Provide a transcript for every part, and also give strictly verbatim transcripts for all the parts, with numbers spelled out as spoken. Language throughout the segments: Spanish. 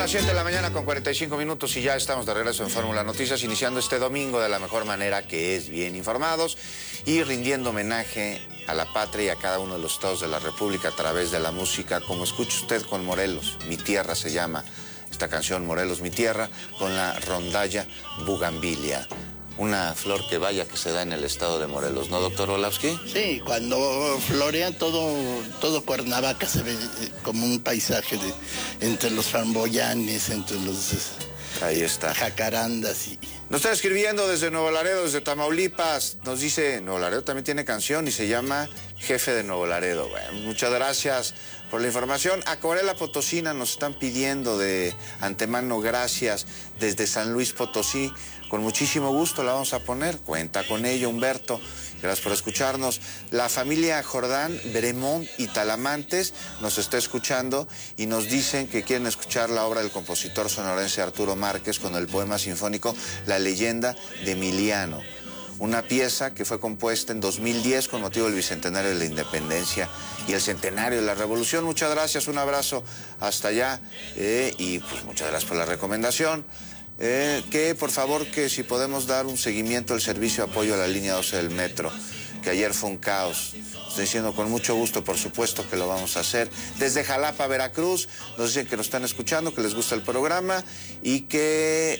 las siete de la mañana con cuarenta y cinco minutos y ya estamos de regreso en Fórmula Noticias, iniciando este domingo de la mejor manera, que es bien informados y rindiendo homenaje a la patria y a cada uno de los estados de la República a través de la música, como escucha usted con Morelos, Mi Tierra se llama esta canción, Morelos, Mi Tierra, con la rondalla Bugambilia. Una flor que vaya que se da en el estado de Morelos, ¿no, doctor Orlowski? Sí, cuando florea todo, todo Cuernavaca se ve como un paisaje de, entre los framboyanes, entre los Ahí está. jacarandas. Y... Nos está escribiendo desde Nuevo Laredo, desde Tamaulipas. Nos dice, Nuevo Laredo también tiene canción y se llama Jefe de Nuevo Laredo. Bueno, muchas gracias por la información. Acuarela Potosina nos están pidiendo de antemano gracias desde San Luis Potosí. Con muchísimo gusto la vamos a poner. Cuenta con ello, Humberto. Gracias por escucharnos. La familia Jordán, Bremont y Talamantes nos está escuchando y nos dicen que quieren escuchar la obra del compositor sonorense Arturo Márquez con el poema sinfónico La leyenda de Emiliano. Una pieza que fue compuesta en dos mil diez con motivo del bicentenario de la independencia y el centenario de la revolución. Muchas gracias, un abrazo hasta allá eh, y pues muchas gracias por la recomendación. Eh, que por favor que si podemos dar un seguimiento al servicio de apoyo a la línea doce del metro, que ayer fue un caos. Estoy diciendo con mucho gusto, por supuesto que lo vamos a hacer. Desde Jalapa, Veracruz, nos dicen que nos están escuchando, que les gusta el programa y que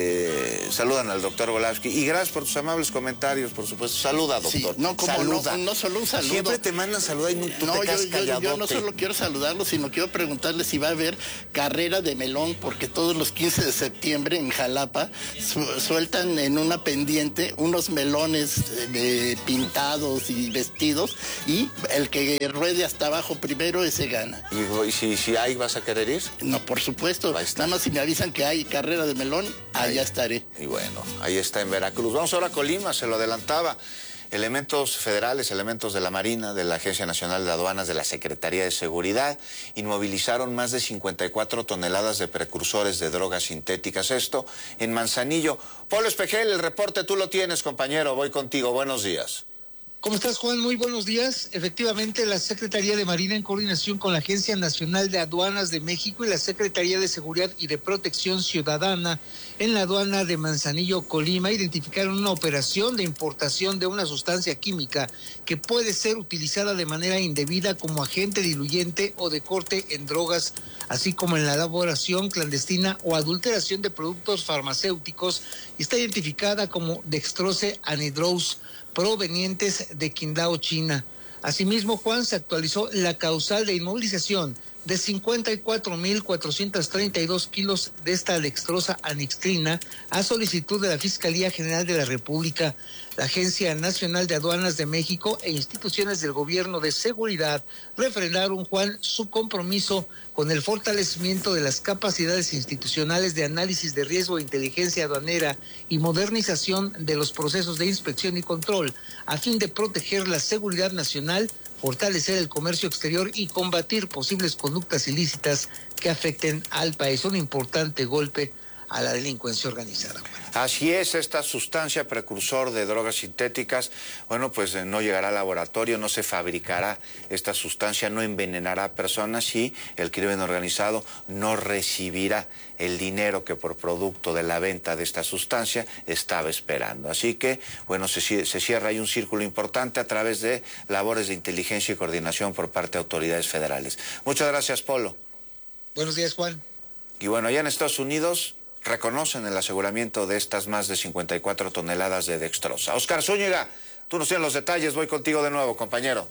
eh, saludan al doctor Orlowski. Y gracias por tus amables comentarios, por supuesto. Saluda, doctor. Sí, no, como saluda. No, no solo un saludo. Siempre te mandan saludar y no, tú no, te quedas yo, yo, yo no calladote. solo quiero saludarlo, sino quiero preguntarle si va a haber carrera de melón, porque todos los quince de septiembre en Jalapa su, sueltan en una pendiente unos melones eh, pintados y vestidos, y el que ruede hasta abajo primero, ese gana. ¿Y, y si, si hay, vas a querer ir? No, por supuesto. Nada más si me avisan que hay carrera de melón, ahí, allá estaré. Y bueno, ahí está en Veracruz. Vamos ahora a Colima, se lo adelantaba. Elementos federales, elementos de la Marina, de la Agencia Nacional de Aduanas, de la Secretaría de Seguridad, inmovilizaron más de cincuenta y cuatro toneladas de precursores de drogas sintéticas. Esto en Manzanillo. Polo Espejel, el reporte tú lo tienes, compañero. Voy contigo. Buenos días. ¿Cómo estás, Juan? Muy buenos días. Efectivamente, la Secretaría de Marina, en coordinación con la Agencia Nacional de Aduanas de México y la Secretaría de Seguridad y de Protección Ciudadana en la aduana de Manzanillo, Colima, identificaron una operación de importación de una sustancia química que puede ser utilizada de manera indebida como agente diluyente o de corte en drogas, así como en la elaboración clandestina o adulteración de productos farmacéuticos, y está identificada como dextrose anhidrous, provenientes de Qingdao, China. Asimismo, Juan, se actualizó la causal de inmovilización de cincuenta y cuatro mil cuatrocientos treinta y dos kilos de esta dextrosa anixtrina a solicitud de la Fiscalía General de la República. La Agencia Nacional de Aduanas de México e instituciones del Gobierno de Seguridad refrendaron, Juan, su compromiso con el fortalecimiento de las capacidades institucionales de análisis de riesgo e inteligencia aduanera y modernización de los procesos de inspección y control a fin de proteger la seguridad nacional, fortalecer el comercio exterior y combatir posibles conductas ilícitas que afecten al país. Un importante golpe a la delincuencia organizada. Así es, esta sustancia precursor de drogas sintéticas, bueno, pues eh, no llegará al laboratorio, no se fabricará esta sustancia, no envenenará a personas y el crimen organizado no recibirá el dinero que por producto de la venta de esta sustancia estaba esperando. Así que, bueno, se, se cierra ahí un círculo importante a través de labores de inteligencia y coordinación por parte de autoridades federales. Muchas gracias, Polo. Buenos días, Juan. Y bueno, allá en Estados Unidos reconocen el aseguramiento de estas más de cincuenta y cuatro toneladas de dextrosa. Oscar Zúñiga, tú nos tienes los detalles, voy contigo de nuevo, compañero.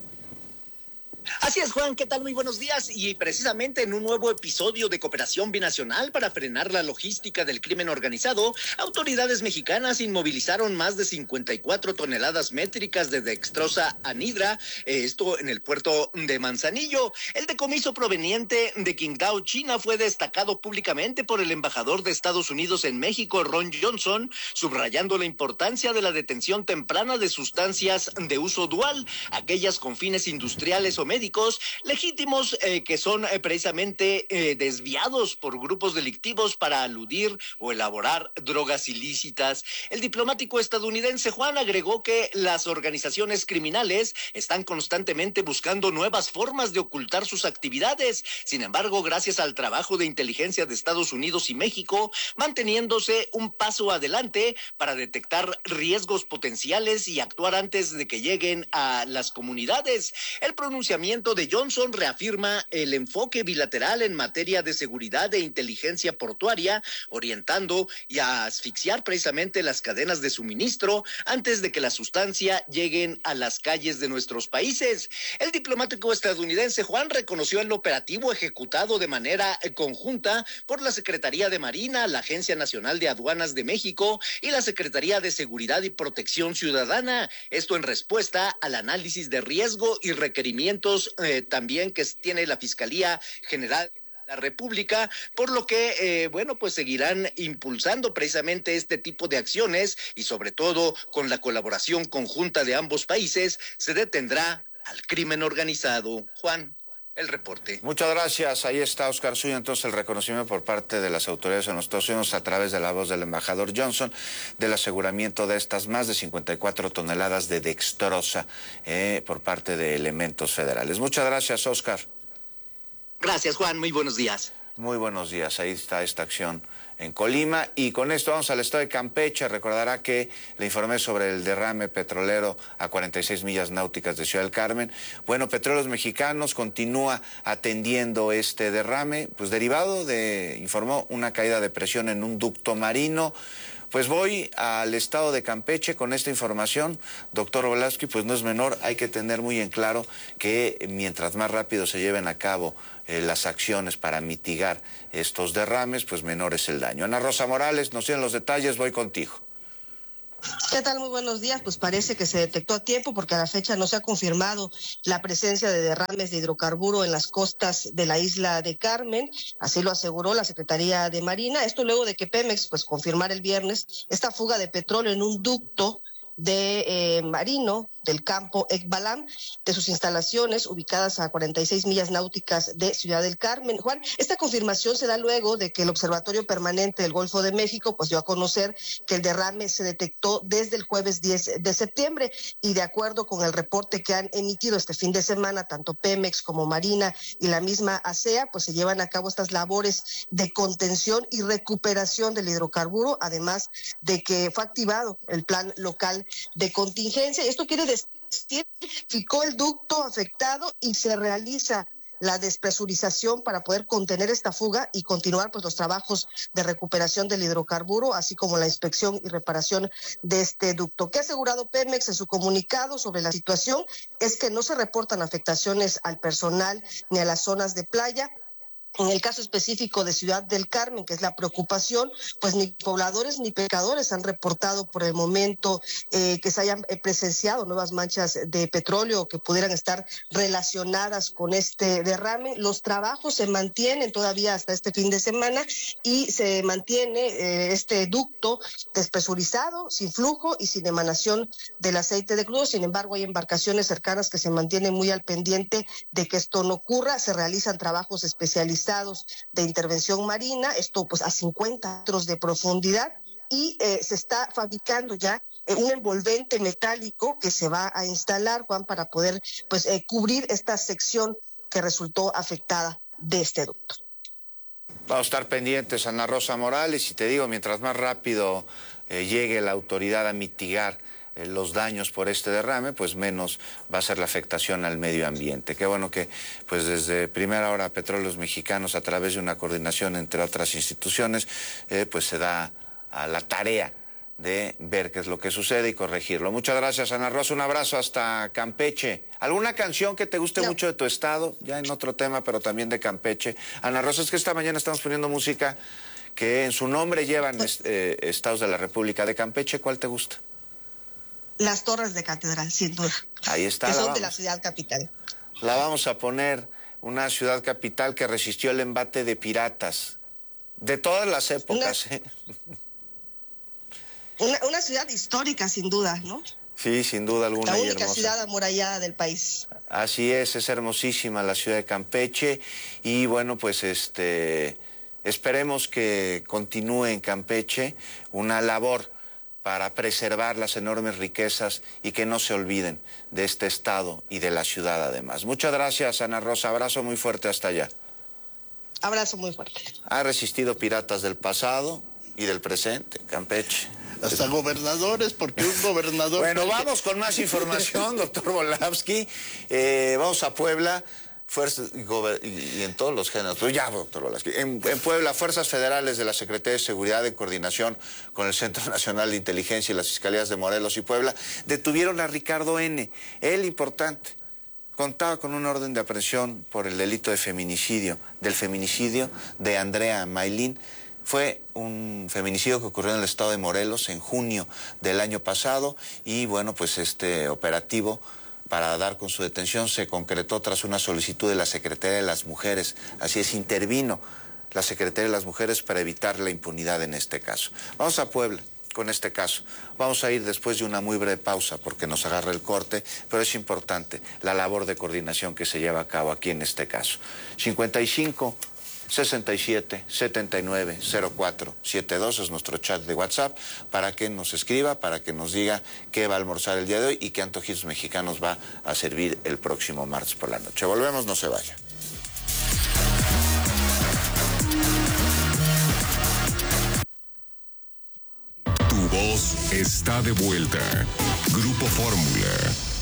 Así es, Juan, ¿qué tal? Muy buenos días. Y precisamente en un nuevo episodio de cooperación binacional para frenar la logística del crimen organizado, autoridades mexicanas inmovilizaron más de cincuenta y cuatro toneladas métricas de dextrosa anhidra, eh, esto en el puerto de Manzanillo. El decomiso proveniente de Qingdao, China, fue destacado públicamente por el embajador de Estados Unidos en México, Ron Johnson, subrayando la importancia de la detención temprana de sustancias de uso dual, aquellas con fines industriales o médicos, médicos legítimos eh, que son eh, precisamente eh, desviados por grupos delictivos para aludir o elaborar drogas ilícitas. El diplomático estadounidense Juan agregó que las organizaciones criminales están constantemente buscando nuevas formas de ocultar sus actividades. Sin embargo, gracias al trabajo de inteligencia de Estados Unidos y México, manteniéndose un paso adelante para detectar riesgos potenciales y actuar antes de que lleguen a las comunidades. El pronunciamiento de Johnson reafirma el enfoque bilateral en materia de seguridad e inteligencia portuaria, orientando y a asfixiar precisamente las cadenas de suministro antes de que la sustancia lleguen a las calles de nuestros países. El diplomático estadounidense Juan reconoció el operativo ejecutado de manera conjunta por la Secretaría de Marina, la Agencia Nacional de Aduanas de México y la Secretaría de Seguridad y Protección Ciudadana. Esto en respuesta al análisis de riesgo y requerimientos eh, también que tiene la Fiscalía General de la República, por lo que, eh, bueno, pues seguirán impulsando precisamente este tipo de acciones y sobre todo con la colaboración conjunta de ambos países se detendrá al crimen organizado. Juan, el reporte. Muchas gracias. Ahí está Oscar Zúñiga. Entonces, el reconocimiento por parte de las autoridades en los Estados Unidos a través de la voz del embajador Johnson del aseguramiento de estas más de cincuenta y cuatro toneladas de dextrosa eh, por parte de elementos federales. Muchas gracias, Oscar. Gracias, Juan. Muy buenos días. Muy buenos días. Ahí está esta acción en Colima. Y con esto vamos al estado de Campeche. Recordará que le informé sobre el derrame petrolero a cuarenta y seis millas náuticas de Ciudad del Carmen. Bueno, Petróleos Mexicanos continúa atendiendo este derrame, pues derivado de, informó, una caída de presión en un ducto marino. Pues voy al estado de Campeche con esta información, doctor Volaski, pues no es menor, hay que tener muy en claro que mientras más rápido se lleven a cabo eh, las acciones para mitigar estos derrames, pues menor es el daño. Ana Rosa Morales, nos tienen los detalles, voy contigo. ¿Qué tal? Muy buenos días. Pues parece que se detectó a tiempo porque a la fecha no se ha confirmado la presencia de derrames de hidrocarburo en las costas de la isla de Carmen. Así lo aseguró la Secretaría de Marina. Esto luego de que Pemex pues confirmara el viernes esta fuga de petróleo en un ducto de eh, marino del campo Ekbalam, de sus instalaciones ubicadas a cuarenta y seis millas náuticas de Ciudad del Carmen. Juan, esta confirmación se da luego de que el Observatorio Permanente del Golfo de México pues dio a conocer que el derrame se detectó desde el jueves diez de septiembre y de acuerdo con el reporte que han emitido este fin de semana tanto Pemex como Marina y la misma ASEA, pues se llevan a cabo estas labores de contención y recuperación del hidrocarburo, además de que fue activado el plan local de contingencia. Esto quiere decir que ficó el ducto afectado y se realiza la despresurización para poder contener esta fuga y continuar pues los trabajos de recuperación del hidrocarburo, así como la inspección y reparación de este ducto. ¿Qué ha asegurado Pemex en su comunicado sobre la situación? Es que no se reportan afectaciones al personal ni a las zonas de playa. En el caso específico de Ciudad del Carmen, que es la preocupación, pues ni pobladores ni pescadores han reportado por el momento eh, que se hayan presenciado nuevas manchas de petróleo que pudieran estar relacionadas con este derrame. Los trabajos se mantienen todavía hasta este fin de semana y se mantiene eh, este ducto despresurizado, sin flujo y sin emanación del aceite de crudo. Sin embargo, hay embarcaciones cercanas que se mantienen muy al pendiente de que esto no ocurra. Se realizan trabajos especializados de intervención marina, esto pues a cincuenta metros de profundidad y eh, se está fabricando ya eh, un envolvente metálico que se va a instalar, Juan, para poder pues eh, cubrir esta sección que resultó afectada de este ducto. Vamos a estar pendientes, Ana Rosa Morales, y te digo, mientras más rápido eh, llegue la autoridad a mitigar los daños por este derrame, pues menos va a ser la afectación al medio ambiente. Qué bueno que pues desde primera hora Petróleos Mexicanos, a través de una coordinación entre otras instituciones, eh, pues se da a la tarea de ver qué es lo que sucede y corregirlo. Muchas gracias, Ana Rosa. Un abrazo hasta Campeche. ¿Alguna canción que te guste no. mucho de tu estado? Ya en otro tema, pero también de Campeche. Ana Rosa, es que esta mañana estamos poniendo música que en su nombre llevan eh, estados de la República. De Campeche, ¿cuál te gusta? Las Torres de Catedral, sin duda. Ahí está. Que son vamos. de la ciudad capital. La vamos a poner, una ciudad capital que resistió el embate de piratas. De todas las épocas. Una, ¿eh? una, una ciudad histórica, sin duda, ¿no? Sí, sin duda alguna. La y única hermosa. ciudad amurallada del país. Así es, es hermosísima la ciudad de Campeche y bueno, pues este esperemos que continúe en Campeche una labor para preservar las enormes riquezas y que no se olviden de este estado y de la ciudad además. Muchas gracias, Ana Rosa, abrazo muy fuerte hasta allá. Abrazo muy fuerte. Ha resistido piratas del pasado y del presente, Campeche. Hasta gobernadores, porque un gobernador... Bueno, vamos con más información, doctor Volavsky. Eh, vamos a Puebla, fuerzas, y, y en todos los géneros. Pero ya, doctor Volavsky. En, en Puebla, fuerzas federales de la Secretaría de Seguridad, en coordinación con el Centro Nacional de Inteligencia y las Fiscalías de Morelos y Puebla, detuvieron a Ricardo N., él importante. Contaba con una orden de aprehensión por el delito de feminicidio, del feminicidio de Andrea Maylin. Fue un feminicidio que ocurrió en el estado de Morelos en junio del año pasado y bueno, pues este operativo para dar con su detención se concretó tras una solicitud de la Secretaría de las Mujeres. Así es, intervino la Secretaría de las Mujeres para evitar la impunidad en este caso. Vamos a Puebla con este caso. Vamos a ir después de una muy breve pausa porque nos agarra el corte, pero es importante la labor de coordinación que se lleva a cabo aquí en este caso. cincuenta y cinco, sesenta y siete, setenta y nueve, cero cuatro setenta y dos es nuestro chat de WhatsApp para que nos escriba, para que nos diga qué va a almorzar el día de hoy y qué antojitos mexicanos va a servir el próximo martes por la noche. Volvemos, no se vaya. Tu voz está de vuelta. Grupo Fórmula.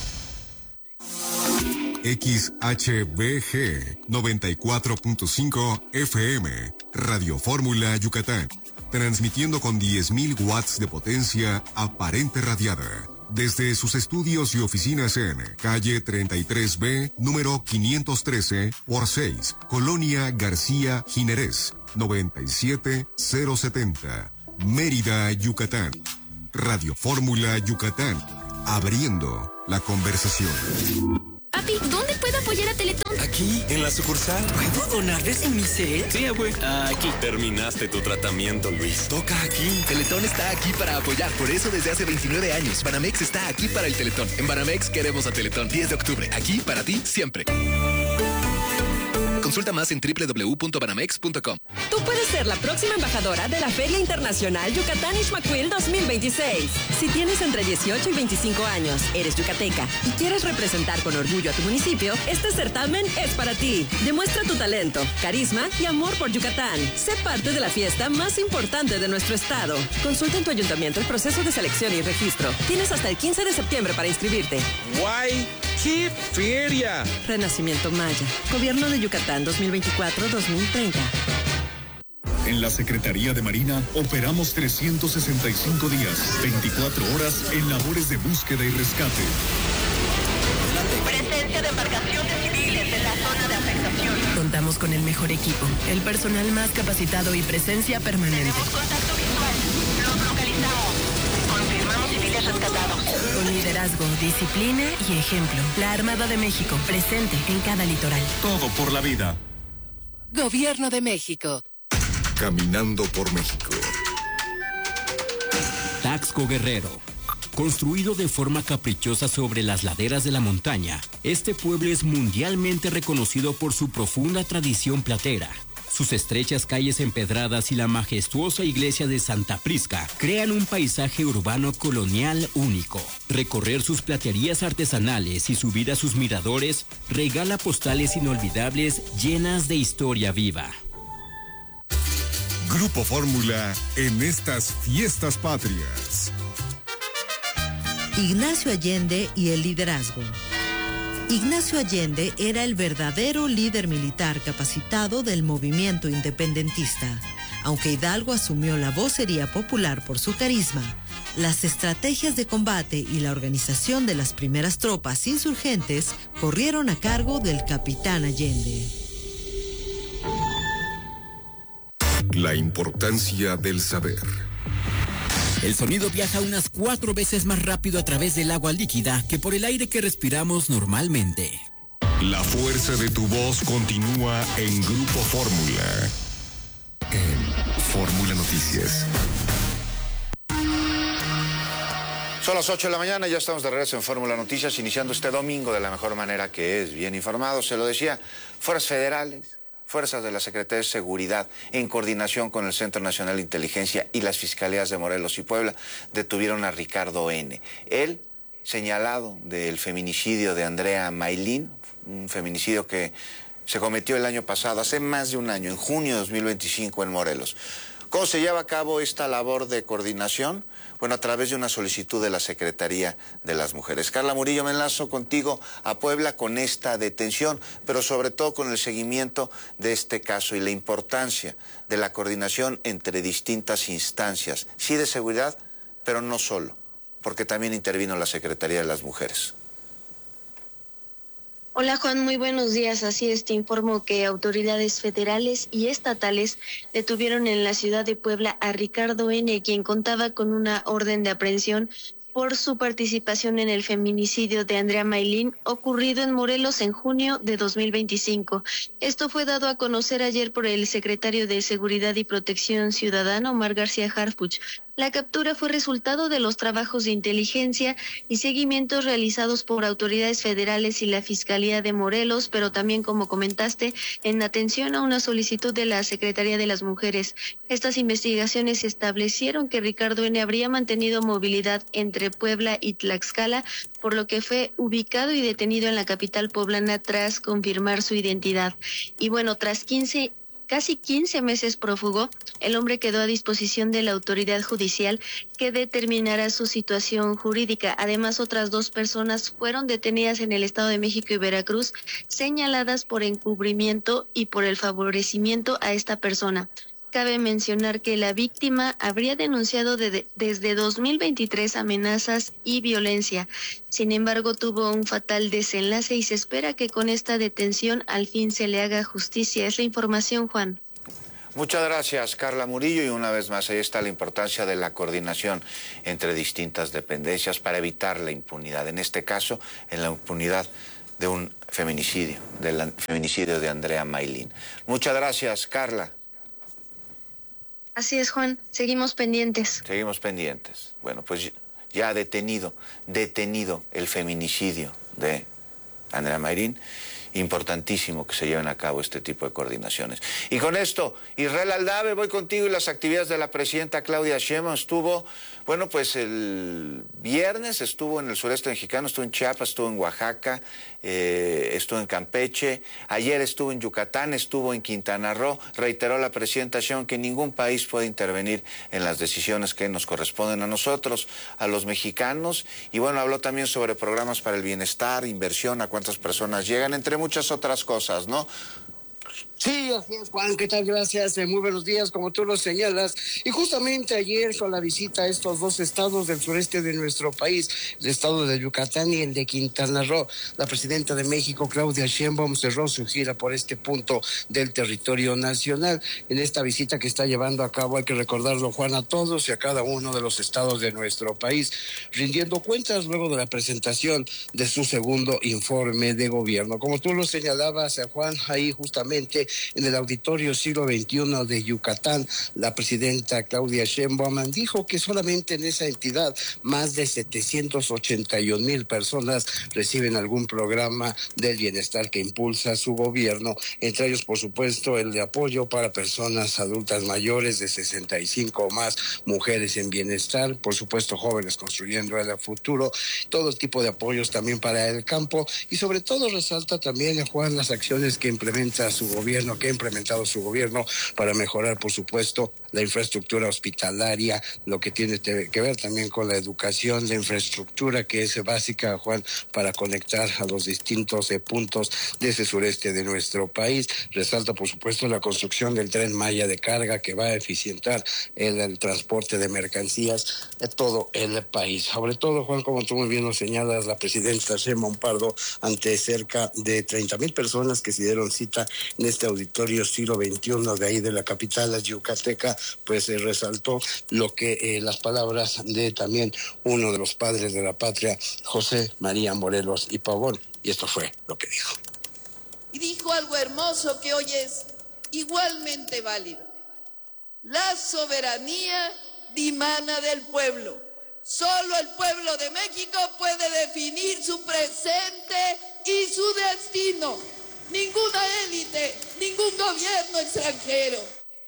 X H B G noventa y cuatro punto cinco F M, Radio Fórmula Yucatán, transmitiendo con diez mil watts de potencia aparente radiada, desde sus estudios y oficinas en calle treinta y tres B, número quinientos trece por seis, Colonia García Jiménez, noventa y siete mil setenta, Mérida, Yucatán. Radio Fórmula Yucatán, abriendo la conversación. Papi, ¿dónde puedo apoyar a Teletón? Aquí, en la sucursal. ¿Puedo donarles en mi set? Sí, abue. Aquí. Terminaste tu tratamiento, Luis. Toca aquí. Teletón está aquí para apoyar. Por eso desde hace veintinueve años, Banamex está aquí para el Teletón. En Banamex queremos a Teletón. diez de octubre. Aquí para ti, siempre. Consulta más en doble u doble u doble u punto banamex punto com. Tú puedes ser la próxima embajadora de la Feria Internacional Yucatán Ixmaquil dos mil veintiséis. Si tienes entre dieciocho y veinticinco años, eres yucateca y quieres representar con orgullo a tu municipio, este certamen es para ti. Demuestra tu talento, carisma y amor por Yucatán. Sé parte de la fiesta más importante de nuestro estado. Consulta en tu ayuntamiento el proceso de selección y registro. Tienes hasta el quince de septiembre para inscribirte. ¡Guay! ¡Qué feria! Renacimiento Maya. Gobierno de Yucatán dos mil veinticuatro a dos mil treinta. En la Secretaría de Marina operamos trescientos sesenta y cinco días, veinticuatro horas en labores de búsqueda y rescate. Presencia de embarcaciones civiles en la zona de afectación. Contamos con el mejor equipo, el personal más capacitado y presencia permanente. Tenemos contacto visual. Los localizamos. Confirmamos civiles rescatados. Con liderazgo, disciplina y ejemplo. La Armada de México, presente en cada litoral. Todo por la vida. Gobierno de México. Caminando por México. Taxco Guerrero. Construido de forma caprichosa sobre las laderas de la montaña, este pueblo es mundialmente reconocido por su profunda tradición platera. Sus estrechas calles empedradas y la majestuosa iglesia de Santa Prisca crean un paisaje urbano colonial único. Recorrer sus platerías artesanales y subir a sus miradores regala postales inolvidables llenas de historia viva. Grupo Fórmula en estas fiestas patrias. Ignacio Allende y el liderazgo. Ignacio Allende era el verdadero líder militar capacitado del movimiento independentista. Aunque Hidalgo asumió la vocería popular por su carisma, las estrategias de combate y la organización de las primeras tropas insurgentes corrieron a cargo del capitán Allende. La importancia del saber. El sonido viaja unas cuatro veces más rápido a través del agua líquida que por el aire que respiramos normalmente. La fuerza de tu voz continúa en Grupo Fórmula. En Fórmula Noticias. Son las ocho de la mañana, ya estamos de regreso en Fórmula Noticias, iniciando este domingo de la mejor manera que es, bien informado. Se lo decía, fuerzas federales, fuerzas de la Secretaría de Seguridad, en coordinación con el Centro Nacional de Inteligencia y las Fiscalías de Morelos y Puebla, detuvieron a Ricardo N. Él, señalado del feminicidio de Andrea Maylin, un feminicidio que se cometió el año pasado, hace más de un año, en junio de dos mil veinticinco en Morelos. ¿Cómo se lleva a cabo esta labor de coordinación? Bueno, a través de una solicitud de la Secretaría de las Mujeres. Carla Murillo, me enlazo contigo a Puebla con esta detención, pero sobre todo con el seguimiento de este caso y la importancia de la coordinación entre distintas instancias, sí de seguridad, pero no solo, porque también intervino la Secretaría de las Mujeres. Hola Juan, muy buenos días. Así es, te informo que autoridades federales y estatales detuvieron en la ciudad de Puebla a Ricardo N., quien contaba con una orden de aprehensión por su participación en el feminicidio de Andrea Maylin ocurrido en Morelos en junio de dos mil veinticinco. Esto fue dado a conocer ayer por el secretario de Seguridad y Protección Ciudadana, Omar García Harfuch. La captura fue resultado de los trabajos de inteligencia y seguimientos realizados por autoridades federales y la Fiscalía de Morelos, pero también, como comentaste, en atención a una solicitud de la Secretaría de las Mujeres. Estas investigaciones establecieron que Ricardo N. habría mantenido movilidad entre Puebla y Tlaxcala, por lo que fue ubicado y detenido en la capital poblana tras confirmar su identidad. Y bueno, tras quince Casi quince meses prófugo, el hombre quedó a disposición de la autoridad judicial que determinará su situación jurídica. Además, otras dos personas fueron detenidas en el Estado de México y Veracruz, señaladas por encubrimiento y por el favorecimiento a esta persona. Cabe mencionar que la víctima habría denunciado de, desde dos mil veintitrés amenazas y violencia. Sin embargo, tuvo un fatal desenlace y se espera que con esta detención al fin se le haga justicia. Es la información, Juan. Muchas gracias, Carla Murillo, y una vez más ahí está la importancia de la coordinación entre distintas dependencias para evitar la impunidad. En este caso, en la impunidad de un feminicidio, del feminicidio de Andrea Maylin. Muchas gracias, Carla. Así es, Juan. Seguimos pendientes. Seguimos pendientes. Bueno, pues ya detenido, detenido el feminicidio de Andrea Maylin. Importantísimo que se lleven a cabo este tipo de coordinaciones. Y con esto, Israel Aldave, voy contigo, y las actividades de la presidenta Claudia Sheinbaum. Estuvo, bueno, pues el viernes estuvo en el sureste mexicano, estuvo en Chiapas, estuvo en Oaxaca, eh, estuvo en Campeche, ayer estuvo en Yucatán, estuvo en Quintana Roo. Reiteró la presidenta Sheinbaum que ningún país puede intervenir en las decisiones que nos corresponden a nosotros, a los mexicanos. Y bueno, habló también sobre programas para el bienestar, inversión, a cuántas personas llegan, entre muchas otras cosas, ¿no? Sí, así es, Juan, ¿qué tal? Gracias, eh, muy buenos días, como tú lo señalas. Y justamente ayer, con la visita a estos dos estados del sureste de nuestro país, el estado de Yucatán y el de Quintana Roo, la presidenta de México, Claudia Sheinbaum, cerró su gira por este punto del territorio nacional. En esta visita que está llevando a cabo, hay que recordarlo, Juan, a todos y a cada uno de los estados de nuestro país, rindiendo cuentas luego de la presentación de su segundo informe de gobierno. Como tú lo señalabas, Juan, ahí justamente en el auditorio siglo veintiuno de Yucatán, la presidenta Claudia Sheinbaum dijo que solamente en esa entidad más de setecientos ochenta y un mil personas reciben algún programa del bienestar que impulsa su gobierno, entre ellos, por supuesto, el de apoyo para personas adultas mayores de sesenta y cinco o más, mujeres en bienestar, por supuesto, jóvenes construyendo el futuro, todo tipo de apoyos también para el campo, y sobre todo resalta también, Juan, las acciones que implementa su gobierno que ha implementado su gobierno para mejorar, por supuesto, la infraestructura hospitalaria, lo que tiene que ver también con la educación, la infraestructura que es básica, Juan, para conectar a los distintos eh, puntos de ese sureste de nuestro país. Resalta, por supuesto, la construcción del Tren Maya de carga que va a eficientar el, el transporte de mercancías de todo el país. Sobre todo, Juan, como tú muy bien lo señalas, la presidenta Sheinbaum Pardo, ante cerca de treinta mil personas que se dieron cita en este auditorio siglo veintiuno de ahí de la capital yucateca, pues eh, resaltó lo que eh, las palabras de también uno de los padres de la patria, José María Morelos y Pavón, y esto fue lo que dijo. Y dijo algo hermoso que hoy es igualmente válido: la soberanía dimana del pueblo, Solo el pueblo de México puede definir su presente y su destino. Ninguna élite, ningún gobierno extranjero.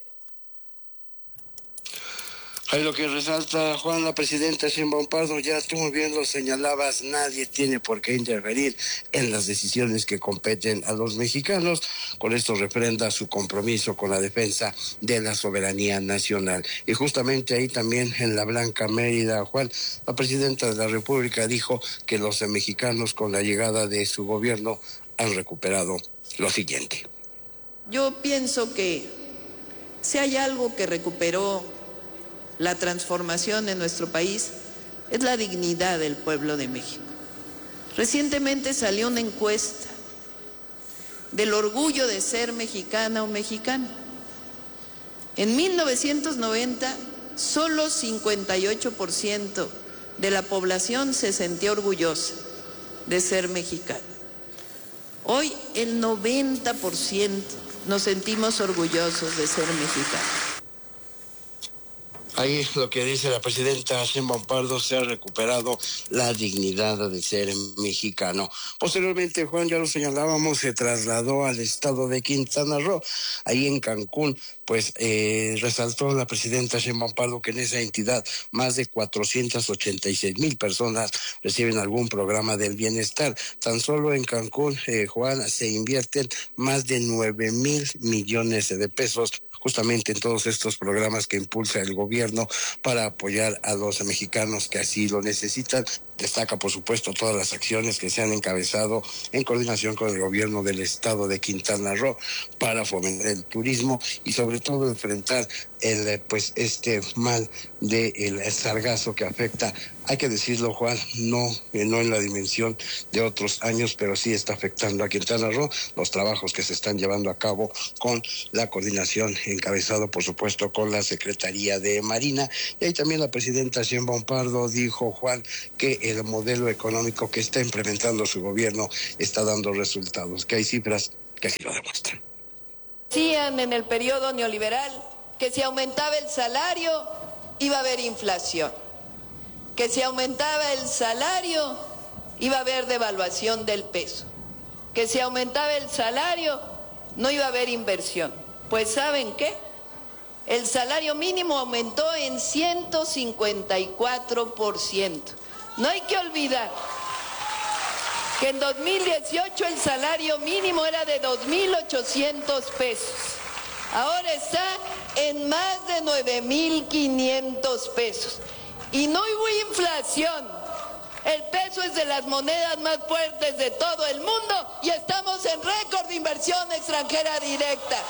Ahí lo que resalta Juan, la presidenta Sheinbaum Pardo, ya tú muy bien lo señalabas, nadie tiene por qué intervenir en las decisiones que competen a los mexicanos. Con esto refrenda su compromiso con la defensa de la soberanía nacional. Y justamente ahí también en la Blanca Mérida, Juan, la presidenta de la República dijo que los mexicanos con la llegada de su gobierno han recuperado lo siguiente. Yo pienso que si hay algo que recuperó la transformación en nuestro país, es la dignidad del pueblo de México. Recientemente salió una encuesta del orgullo de ser mexicana o mexicano. En mil novecientos noventa, solo cincuenta y ocho por ciento de la población se sentía orgullosa de ser mexicana. Hoy el noventa por ciento nos sentimos orgullosos de ser mexicanos. Ahí lo que dice la presidenta Sheinbaum Pardo, se ha recuperado la dignidad de ser mexicano. Posteriormente, Juan, ya lo señalábamos, se trasladó al estado de Quintana Roo. Ahí en Cancún, pues eh, resaltó la presidenta Sheinbaum Pardo que en esa entidad más de cuatrocientas ochenta y seis mil personas reciben algún programa del bienestar. Tan solo en Cancún, eh, Juan, se invierten más de nueve mil millones de pesos justamente en todos estos programas que impulsa el gobierno para apoyar a los mexicanos que así lo necesitan. Destaca, por supuesto, todas las acciones que se han encabezado en coordinación con el gobierno del estado de Quintana Roo para fomentar el turismo y sobre todo enfrentar el pues este mal del sargazo que afecta, hay que decirlo, Juan, no, no en la dimensión de otros años, pero sí está afectando a Quintana Roo, los trabajos que se están llevando a cabo con la coordinación encabezado, por supuesto, con la Secretaría de Marina. Y ahí también la presidenta Sheinbaum Pardo dijo, Juan, que el modelo económico que está implementando su gobierno está dando resultados, que hay cifras que así lo demuestran. Decían en el periodo neoliberal que si aumentaba el salario iba a haber inflación, que si aumentaba el salario iba a haber devaluación del peso, que si aumentaba el salario no iba a haber inversión. Pues ¿saben qué? El salario mínimo aumentó en ciento cincuenta y cuatro por ciento. No hay que olvidar que en dos mil dieciocho el salario mínimo era de dos mil ochocientos pesos. Ahora está en más de nueve mil quinientos pesos. Y no hubo inflación. El peso es de las monedas más fuertes de todo el mundo y estamos en récord de inversión extranjera directa.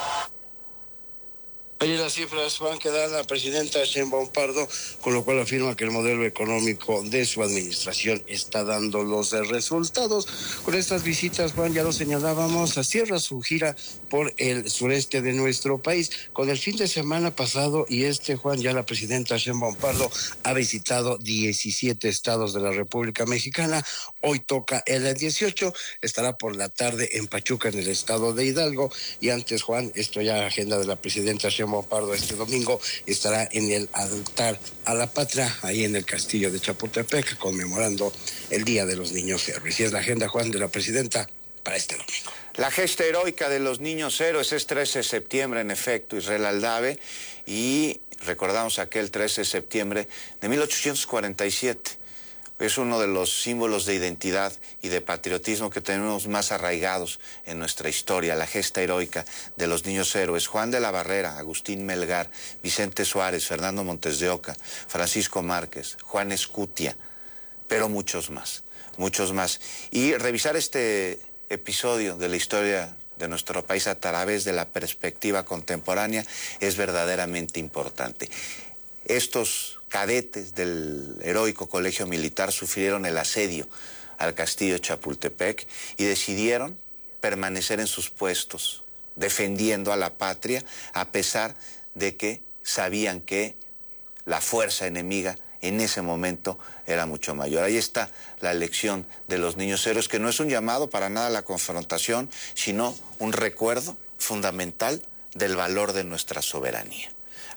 Ahí las cifras, Juan, que da la presidenta Sheinbaum Pardo, con lo cual afirma que el modelo económico de su administración está dando los resultados. Con estas visitas, Juan, ya lo señalábamos, cierra su gira por el sureste de nuestro país. Con el fin de semana pasado y este, Juan, ya la presidenta Sheinbaum Pardo ha visitado diecisiete estados de la República Mexicana. Hoy toca el dieciocho, estará por la tarde en Pachuca, en el estado de Hidalgo. Y antes, Juan, esto ya agenda de la presidenta Sheinbaum Pardo este domingo, estará en el altar a la patria, ahí en el castillo de Chapultepec, conmemorando el Día de los Niños Héroes. Y es la agenda, Juan, de la presidenta para este domingo. La gesta heroica de los niños héroes es trece de septiembre, en efecto, Israel Aldave, y recordamos aquel trece de septiembre de mil ochocientos cuarenta y siete. Es uno de los símbolos de identidad y de patriotismo que tenemos más arraigados en nuestra historia, la gesta heroica de los niños héroes. Juan de la Barrera, Agustín Melgar, Vicente Suárez, Fernando Montes de Oca, Francisco Márquez, Juan Escutia, pero muchos más, muchos más. Y revisar este episodio de la historia de nuestro país a través de la perspectiva contemporánea es verdaderamente importante. Estos cadetes del heroico colegio militar sufrieron el asedio al castillo de Chapultepec y decidieron permanecer en sus puestos, defendiendo a la patria, a pesar de que sabían que la fuerza enemiga en ese momento era mucho mayor. Ahí está la lección de los niños héroes, que no es un llamado para nada a la confrontación, sino un recuerdo fundamental del valor de nuestra soberanía.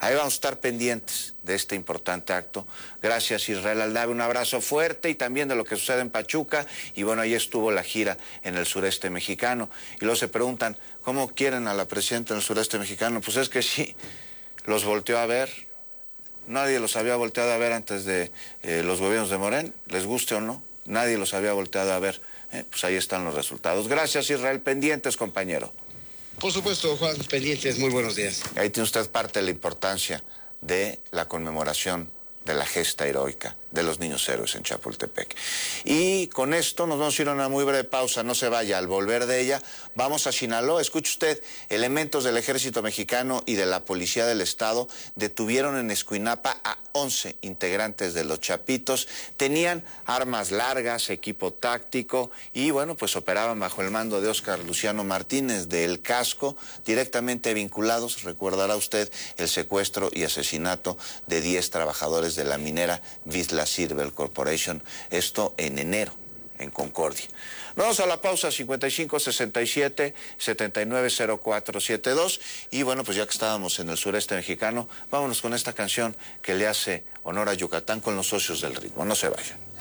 Ahí vamos a estar pendientes de este importante acto. Gracias, Israel Aldave, un abrazo fuerte, y también de lo que sucede en Pachuca. Y bueno, ahí estuvo la gira en el sureste mexicano. Y luego se preguntan, ¿cómo quieren a la presidenta en el sureste mexicano? Pues es que sí, los volteó a ver. Nadie los había volteado a ver antes de eh, los gobiernos de Morén, les guste o no. Nadie los había volteado a ver. Eh, pues ahí están los resultados. Gracias, Israel. Pendientes, compañero. Por supuesto, Juan, pendientes. Muy buenos días. Ahí tiene usted parte de la importancia de la conmemoración de la gesta heroica de los niños héroes en Chapultepec. Y con esto nos vamos a ir a una muy breve pausa, no se vaya. Al volver de ella, vamos a Sinaloa. Escuche usted, elementos del ejército mexicano y de la policía del estado detuvieron en Escuinapa a once integrantes de los Chapitos. Tenían armas largas, equipo táctico y bueno, pues operaban bajo el mando de Óscar Luciano Martínez del Casco, directamente vinculados, recordará usted, el secuestro y asesinato de diez trabajadores de la minera Vizsla Silver Corporation, esto en enero, en Concordia. Vamos a la pausa, cincuenta y cinco, sesenta y siete, setenta y nueve, cero cuatro setenta y dos, y bueno, pues ya que estábamos en el sureste mexicano, vámonos con esta canción que le hace honor a Yucatán con los socios del ritmo. No se vayan.